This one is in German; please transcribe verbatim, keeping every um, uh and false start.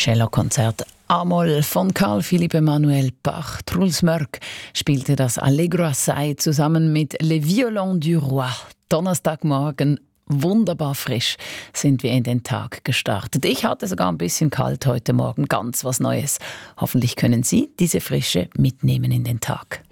Cellokonzert A-Moll von Carl Philipp Emanuel Bach. Truls Mörk spielte das Allegro assai zusammen mit Le Violon du Roi. Donnerstagmorgen, wunderbar frisch sind wir in den Tag gestartet. Ich hatte sogar ein bisschen kalt heute Morgen, ganz was Neues. Hoffentlich können Sie diese Frische mitnehmen in den Tag.